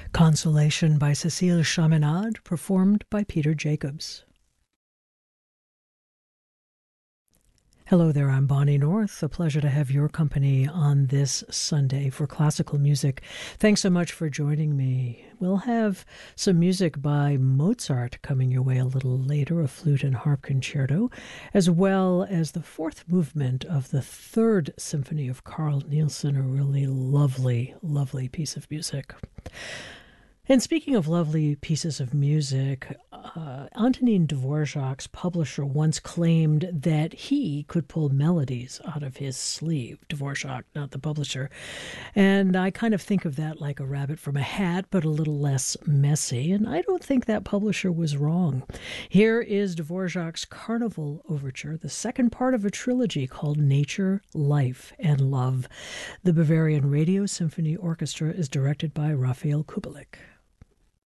Consolation by Cécile Chaminade, performed by Peter Jacobs. Hello there, I'm Bonnie North. A pleasure to have your company on this Sunday for classical music. Thanks so much for joining me. We'll have some music by Mozart coming your way a little later, a flute and harp concerto, as well as the fourth movement of the Third Symphony of Carl Nielsen, a really lovely, lovely piece of music. And speaking of lovely pieces of music, Antonin Dvorak's publisher once claimed that he could pull melodies out of his sleeve. Dvorak, not the publisher. And I kind of think of that like a rabbit from a hat, but a little less messy. And I don't think that publisher was wrong. Here is Dvorak's Carnival Overture, the second part of a trilogy called Nature, Life, and Love. The Bavarian Radio Symphony Orchestra is directed by Raphael Kubelik.